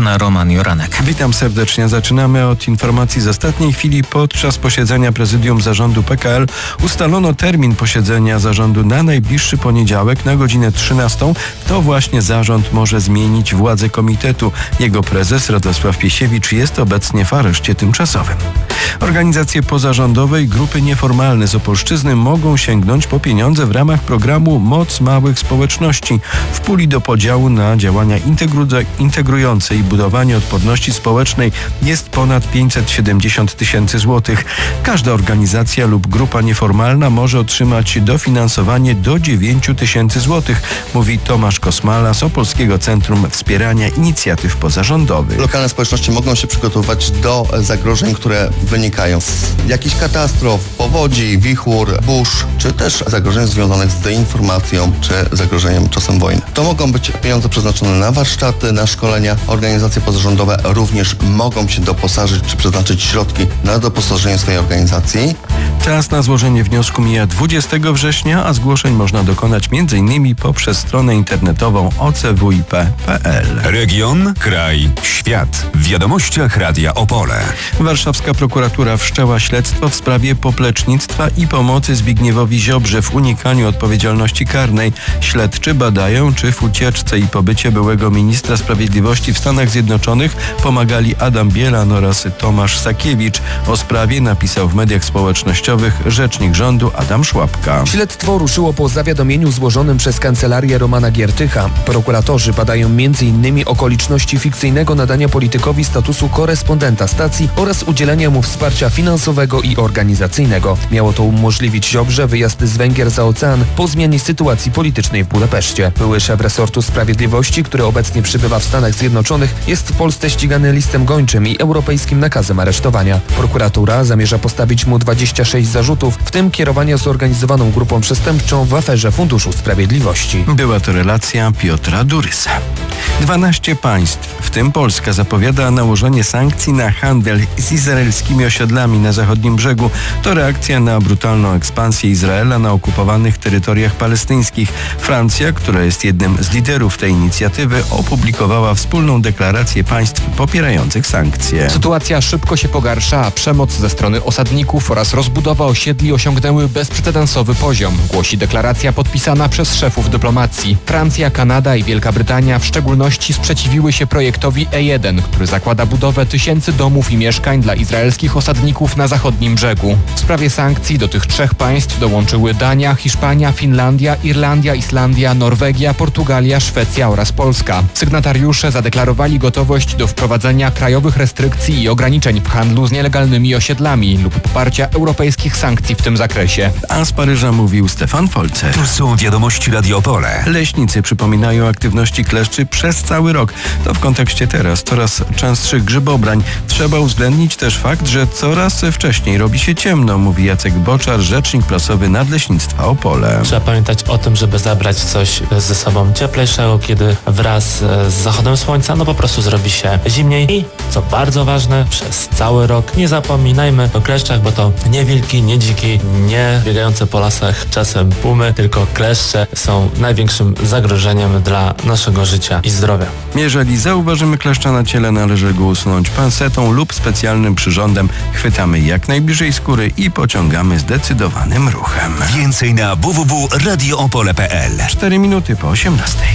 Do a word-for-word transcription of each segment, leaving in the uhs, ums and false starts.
Zapraszana Roman Joranek. Witam serdecznie. Zaczynamy od informacji z ostatniej chwili. Podczas posiedzenia prezydium zarządu P K L ustalono termin posiedzenia zarządu na najbliższy poniedziałek na godzinę trzynastą. To właśnie zarząd może zmienić władzę komitetu. Jego prezes Radosław Piesiewicz jest obecnie w areszcie tymczasowym. Organizacje pozarządowe i grupy nieformalne z Opolszczyzny mogą sięgnąć po pieniądze w ramach programu Moc Małych Społeczności. W puli do podziału na działania integru- integrujące i budowanie odporności społecznej jest ponad pięćset siedemdziesiąt tysięcy złotych. Każda organizacja lub grupa nieformalna może otrzymać dofinansowanie do dziewięć tysięcy złotych, mówi Tomasz Kosmala z Opolskiego Centrum Wspierania Inicjatyw Pozarządowych. Lokalne społeczności mogą się przygotowywać do zagrożeń, które wynikają z jakichś katastrof, powodzi, wichur, burz, czy też zagrożeń związanych z deinformacją, czy zagrożeniem czasem wojny. To mogą być pieniądze przeznaczone na warsztaty, na szkolenia. Organizacje pozarządowe również mogą się doposażyć, czy przeznaczyć środki na doposażenie swojej organizacji. Czas na złożenie wniosku mija dwudziestego września, a zgłoszeń można dokonać między innymi poprzez stronę internetową o c w i p kropka p l. Region, kraj, świat. W wiadomościach Radia Opole. Warszawska prokuratura wszczęła śledztwo w sprawie poplecznictwa i pomocy Zbigniewowi Ziobrze w unikaniu odpowiedzialności karnej. Śledczy badają, czy w ucieczce i pobycie byłego ministra sprawiedliwości w Stanach Zjednoczonych pomagali Adam Bielan oraz Tomasz Sakiewicz. O sprawie napisał w mediach społecznościowych rzecznik rządu Adam Szłapka. Śledztwo ruszyło po zawiadomieniu złożonym przez kancelarię Romana Giertycha. Prokuratorzy badają między innymi okoliczności fikcyjnego nadania politykowi statusu korespondenta stacji oraz udzielenia mu wsparcia finansowego i organizacyjnego. Miało to umożliwić Ziobrze wyjazd z Węgier za ocean po zmianie sytuacji politycznej w Budapeszcie. Były szef resortu sprawiedliwości, który obecnie przybywa w Stanach Zjednoczonych, jest w Polsce ścigany listem gończym i europejskim nakazem aresztowania. Prokuratura zamierza postawić mu dwadzieścia sześć zarzutów, w tym kierowania zorganizowaną grupą przestępczą w aferze Funduszu Sprawiedliwości. Była to relacja Piotra Durysa. dwanaście państw, w tym Polska, zapowiada nałożenie sankcji na handel z izraelskimi osiedlami na zachodnim brzegu. To reakcja na brutalną ekspansję Izraela na okupowanych terytoriach palestyńskich. Francja, która jest jednym z liderów tej inicjatywy, opublikowała wspólną deklarację państw popierających sankcje. Sytuacja szybko się pogarsza, a przemoc ze strony osadników oraz rozbudowa osiedli osiągnęły bezprecedensowy poziom, głosi deklaracja podpisana przez szefów dyplomacji. Francja, Kanada i Wielka Brytania w szczególności sprzeciwiły się projektowi E jeden, który zakłada budowę tysięcy domów i mieszkań dla izraelskich osadników na zachodnim brzegu. W sprawie sankcji do tych trzech państw dołączyły Dania, Hiszpania, Finlandia, Irlandia, Islandia, Norwegia, Portugalia, Szwecja oraz Polska. Sygnatariusze zadeklarowali gotowość do wprowadzenia krajowych restrykcji i ograniczeń w handlu z nielegalnymi osiedlami lub poparcia europejskich sankcji w tym zakresie. A z Paryża mówił Stefan Folzer. Tu są wiadomości Radio Opole. Leśnicy przypominają aktywności kleszczy przez cały rok. To w kontekście teraz coraz częstszych grzybobrań. Trzeba uwzględnić też fakt, że coraz wcześniej robi się ciemno, mówi Jacek Boczar, rzecznik prasowy Nadleśnictwa Opole. Trzeba pamiętać o tym, żeby zabrać coś ze sobą cieplejszego, kiedy wraz z zachodem słońca no po prostu zrobi się zimniej. I co bardzo ważne, przez cały rok nie zapominajmy o kleszczach, bo to nie wilki, nie dziki, nie biegające po lasach czasem pumy, tylko kleszcze są największym zagrożeniem dla naszego życia i zdrowia. Jeżeli zauważymy kleszcza na ciele, należy go usunąć pansetą lub specjalnym przyrządem. Chwytamy jak najbliżej skóry i pociągamy zdecydowanym ruchem. Więcej na w w w kropka radio opole kropka p l. Cztery minuty po osiemnastej.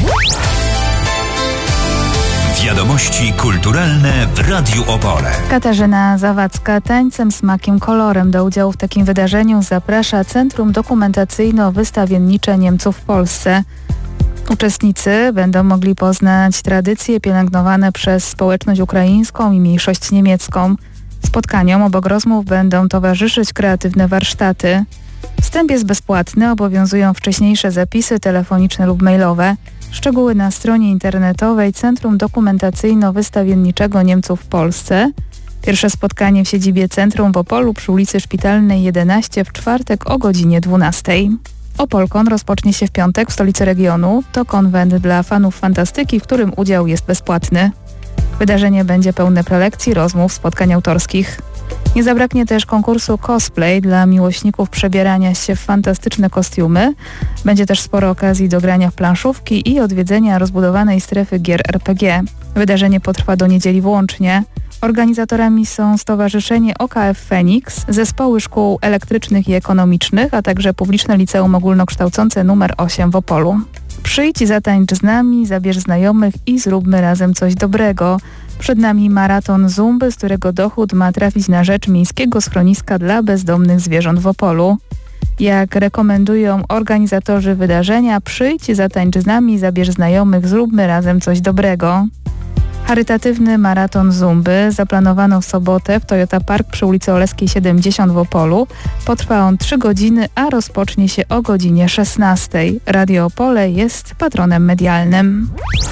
Wiadomości kulturalne w Radiu Opole. Katarzyna Zawadzka tańcem, smakiem, kolorem. Do udziału w takim wydarzeniu zaprasza Centrum Dokumentacyjno-Wystawiennicze Niemców w Polsce. Uczestnicy będą mogli poznać tradycje pielęgnowane przez społeczność ukraińską i mniejszość niemiecką. Spotkaniom obok rozmów będą towarzyszyć kreatywne warsztaty. Wstęp jest bezpłatny, obowiązują wcześniejsze zapisy telefoniczne lub mailowe. Szczegóły na stronie internetowej Centrum Dokumentacyjno-Wystawienniczego Niemców w Polsce. Pierwsze spotkanie w siedzibie Centrum w Opolu przy ulicy Szpitalnej jedenaście w czwartek o godzinie dwunastej. Opolkon rozpocznie się w piątek w stolicy regionu. To konwent dla fanów fantastyki, w którym udział jest bezpłatny. Wydarzenie będzie pełne prelekcji, rozmów, spotkań autorskich. Nie zabraknie też konkursu cosplay dla miłośników przebierania się w fantastyczne kostiumy. Będzie też sporo okazji do grania w planszówki i odwiedzenia rozbudowanej strefy gier er pe gie. Wydarzenie potrwa do niedzieli włącznie. Organizatorami są Stowarzyszenie O K F Feniks, Zespoły Szkół Elektrycznych i Ekonomicznych, a także Publiczne Liceum Ogólnokształcące nr osiem w Opolu. Przyjdź, zatańcz z nami, zabierz znajomych i zróbmy razem coś dobrego. Przed nami maraton Zumby, z którego dochód ma trafić na rzecz miejskiego schroniska dla bezdomnych zwierząt w Opolu. Jak rekomendują organizatorzy wydarzenia, przyjdź, zatańcz z nami, zabierz znajomych, zróbmy razem coś dobrego. Charytatywny maraton Zumby zaplanowano w sobotę w Toyota Park przy ulicy Oleskiej siedemdziesiąt w Opolu. Potrwa on trzy godziny, a rozpocznie się o godzinie szesnastej. Radio Opole jest patronem medialnym.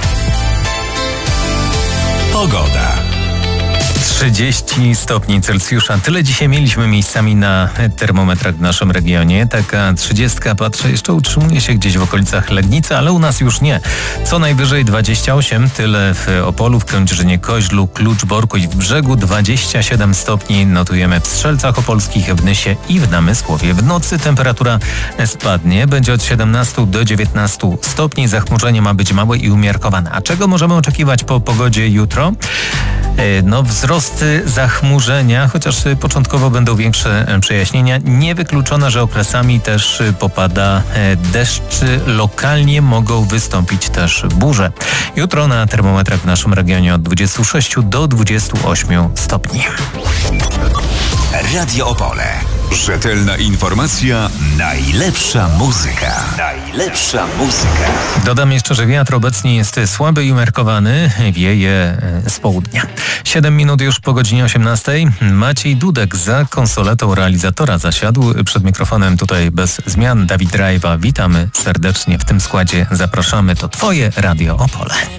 Pogoda. trzydzieści stopni Celsjusza. Tyle dzisiaj mieliśmy miejscami na termometrach w naszym regionie. Taka trzydziestka, patrzę, jeszcze utrzymuje się gdzieś w okolicach Legnicy, ale u nas już nie. Co najwyżej dwadzieścia osiem, tyle w Opolu, w Kędzierzynie Koźlu, Kluczborku i w Brzegu. dwadzieścia siedem stopni notujemy w Strzelcach Opolskich, w Nysie i w Namysłowie. W nocy temperatura spadnie, będzie od siedemnastu do dziewiętnastu stopni. Zachmurzenie ma być małe i umiarkowane. A czego możemy oczekiwać po pogodzie jutro? No, wzrost zachmurzenia, chociaż początkowo będą większe przejaśnienia. Niewykluczone, że okresami też popada deszcz. Lokalnie mogą wystąpić też burze. Jutro na termometrach w naszym regionie od dwudziestu sześciu do dwudziestu ośmiu stopni. Radio Opole. Rzetelna informacja, najlepsza muzyka. Najlepsza muzyka. Dodam jeszcze, że wiatr obecnie jest słaby i umiarkowany. Wieje z południa. siedem minut już po godzinie osiemnastej. Maciej Dudek za konsoletą realizatora zasiadł. Przed mikrofonem tutaj bez zmian Dawid Rajwa. Witamy serdecznie w tym składzie. Zapraszamy. To Twoje Radio Opole.